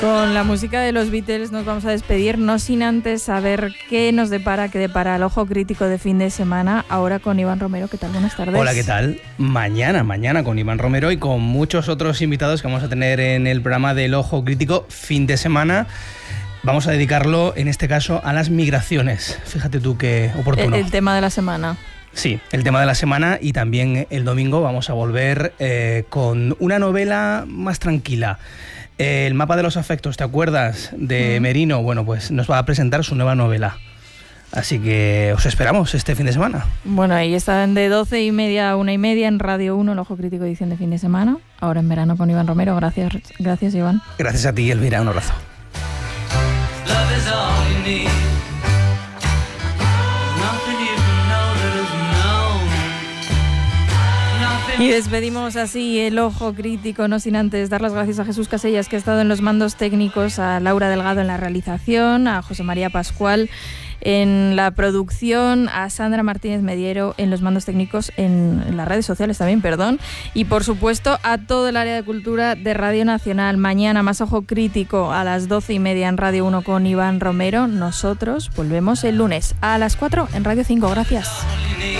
Con la música de los Beatles nos vamos a despedir, no sin antes saber qué nos depara, qué depara el ojo crítico de fin de semana. Ahora con Iván Romero. ¿Qué tal? Buenas tardes. Hola, ¿qué tal? Mañana con Iván Romero y con muchos otros invitados que vamos a tener en el programa del ojo crítico fin de semana. Vamos a dedicarlo, en este caso, a las migraciones. Fíjate tú qué oportuno. El tema de la semana. Sí, el tema de la semana, y también el domingo vamos a volver con una novela más tranquila. El mapa de los afectos, ¿te acuerdas? De Merino. Bueno, pues nos va a presentar su nueva novela. Así que os esperamos este fin de semana. Bueno, ahí están de 12:30 a 1:30 en Radio 1, el ojo crítico edición de fin de semana. Ahora en verano con Iván Romero. Gracias Iván. Gracias a ti, Elvira. Un abrazo. Y despedimos así el ojo crítico, no sin antes dar las gracias a Jesús Casellas, que ha estado en los mandos técnicos, a Laura Delgado en la realización, a José María Pascual en la producción, a Sandra Martínez Mediero en los mandos técnicos, en las redes sociales también, y por supuesto a todo el área de cultura de Radio Nacional. Mañana más ojo crítico a las 12:30 en Radio 1 con Iván Romero. Nosotros volvemos el lunes a las 4 en Radio 5. Gracias.